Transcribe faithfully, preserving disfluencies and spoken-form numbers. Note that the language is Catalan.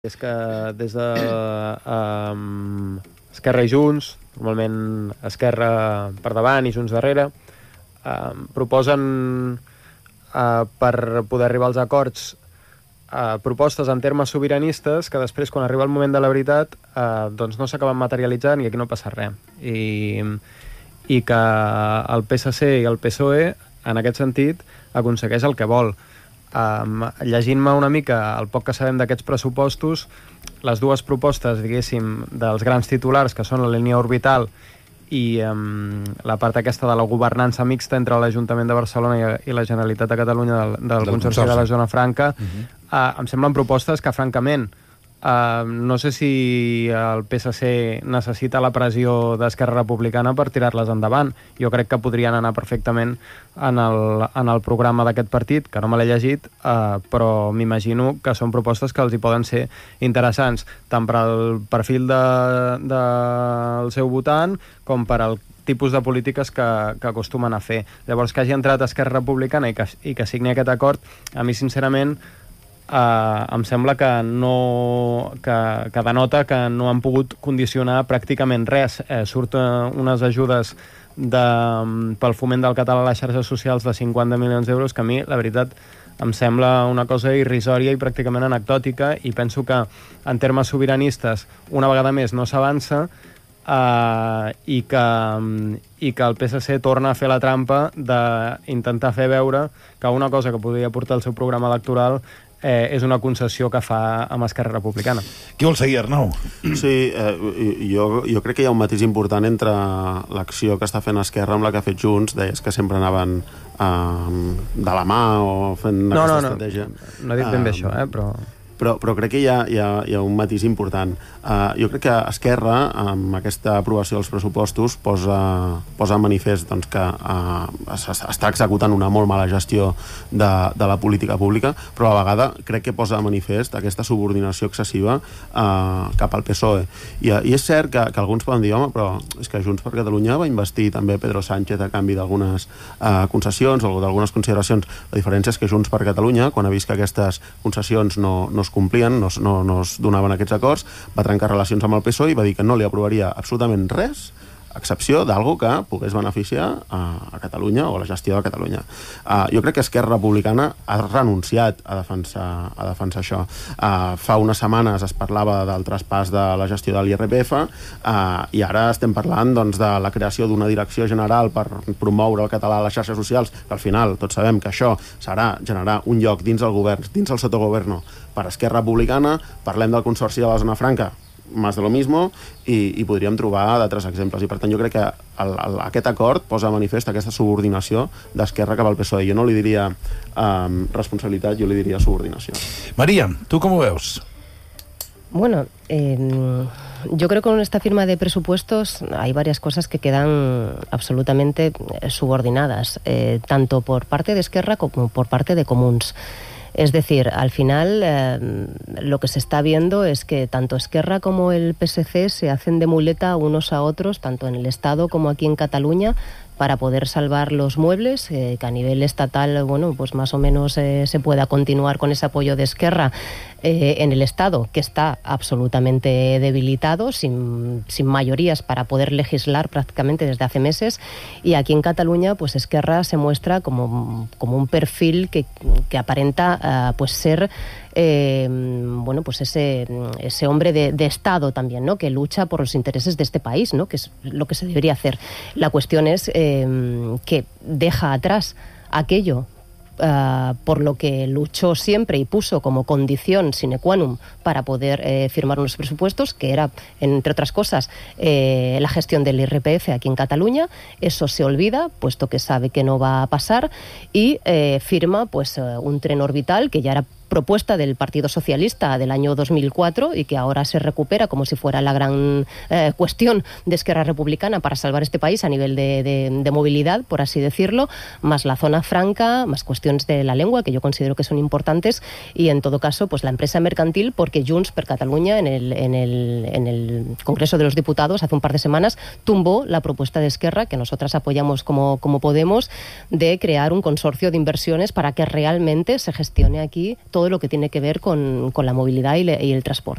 és que des de um, Esquerra i Junts, normalment Esquerra per davant i Junts darrere, um, proposen uh, per poder arribar als acords uh, propostes en termes sobiranistes que després, quan arriba el moment de la veritat, uh, doncs no s'acaben materialitzant i aquí no passa res. I, i que el P S C i el P S O E, en aquest sentit, aconsegueix el que vol. Um, llegint-me una mica el poc que sabem d'aquests pressupostos, les dues propostes, diguéssim, dels grans titulars, que són la línia orbital i um, la part aquesta de la governança mixta entre l'Ajuntament de Barcelona i, i la Generalitat de Catalunya del, del, del Consorci, Consorci de la Zona Franca, uh-huh. uh, em semblen propostes que, francament, Uh, no sé si el P S C necessita la pressió d'Esquerra Republicana per tirar-les endavant. Jo crec que podrien anar perfectament en el, en el programa d'aquest partit, que no me l'he llegit, uh, però m'imagino que són propostes que els hi poden ser interessants, tant per al perfil del de, de seu votant com per al tipus de polítiques que, que acostumen a fer. Llavors, que hagi entrat Esquerra Republicana i que, i que signi aquest acord, a mi, sincerament, Uh, em sembla que no que, que denota que no han pogut condicionar pràcticament res. Eh, surten unes ajudes de, pel foment del català a les xarxes socials de cinquanta milions d'euros que a mi, la veritat, em sembla una cosa irrisòria i pràcticament anecdòtica, i penso que en termes sobiranistes una vegada més no s'avança, uh, i, que, i que el P S C torna a fer la trampa d'intentar fer veure que una cosa que podria portar el seu programa electoral Eh, és una concessió que fa amb Esquerra Republicana. Qui vol seguir, Arnau? Sí, eh, jo, jo crec que hi ha un matís important entre l'acció que està fent Esquerra amb la que ha fet Junts. Deies que sempre anaven eh, de la mà o fent no, aquesta no, no. estratègia. No he dit ben bé uh, això, eh, però... Però, però crec que hi ha, hi ha, hi ha un matís important. Uh, jo crec que Esquerra, amb aquesta aprovació dels pressupostos, posa, posa en manifest doncs, que uh, està executant una molt mala gestió de, de la política pública, però a la vegada crec que posa en manifest aquesta subordinació excessiva uh, cap al P S O E. I, i és cert que, que alguns poden dir, home, però és que Junts per Catalunya va investir també Pedro Sánchez a canvi d'algunes uh, concessions o d'algunes consideracions. La diferència és que Junts per Catalunya, quan ha vist que aquestes concessions no, no es complien, no, no, no es donaven aquests acords, va trencar relacions amb el P S O E i va dir que no li aprovaria absolutament res, a excepció d'algo que pogués beneficiar a, a Catalunya o a la gestió de Catalunya. Uh, jo crec que Esquerra Republicana ha renunciat a defensar, a defensar això. Uh, fa unes setmanes es parlava del traspàs de la gestió de l'I R P F uh, i ara estem parlant doncs, de la creació d'una direcció general per promoure el català a les xarxes socials, que al final tots sabem que això serà generar un lloc dins el govern, dins el sotogoverno per Esquerra Republicana. Parlem del Consorci de la Zona Franca, més de lo mismo, i, i podríem trobar d'altres exemples, i per tant jo crec que el, el, aquest acord posa a manifest aquesta subordinació d'Esquerra cap al P S O E. Jo no li diria um, responsabilitat, jo li diria subordinació. María, ¿tú cómo veus? Bueno, eh, yo creo que con esta firma de presupuestos hay varias cosas que quedan absolutamente subordinadas, eh, tanto por parte de Esquerra como por parte de Comuns. Es decir, al final eh, lo que se está viendo es que tanto Esquerra como el P S C se hacen de muleta unos a otros, tanto en el Estado como aquí en Cataluña, para poder salvar los muebles, eh, que a nivel estatal, bueno, pues más o menos eh, se pueda continuar con ese apoyo de Esquerra eh, en el Estado, que está absolutamente debilitado, sin, sin mayorías para poder legislar prácticamente desde hace meses, y aquí en Cataluña, pues Esquerra se muestra como, como un perfil que, que aparenta uh, pues ser Eh, bueno, pues ese, ese hombre de, de Estado también, ¿no? Que lucha por los intereses de este país, ¿no? Que es lo que se debería hacer. La cuestión es eh, que deja atrás aquello Uh, por lo que luchó siempre y puso como condición sine qua non para poder eh, firmar unos presupuestos, que era, entre otras cosas, eh, la gestión del I R P F aquí en Cataluña. Eso se olvida, puesto que sabe que no va a pasar, y eh, firma pues uh, un tren orbital que ya era propuesta del Partido Socialista del año dos mil cuatro y que ahora se recupera como si fuera la gran eh, cuestión de Esquerra Republicana para salvar este país a nivel de, de, de movilidad, por así decirlo, más la zona franca, más cuestiones de la lengua, que yo considero que son importantes, y en todo caso pues la empresa mercantil, porque Junts per Catalunya en el, en el, en el Congreso de los Diputados hace un par de semanas tumbó la propuesta de Esquerra, que nosotras apoyamos como, como Podemos, de crear un consorcio de inversiones para que realmente se gestione aquí todo todo lo que tiene que ver con, con la movilidad y, le, y el transporte.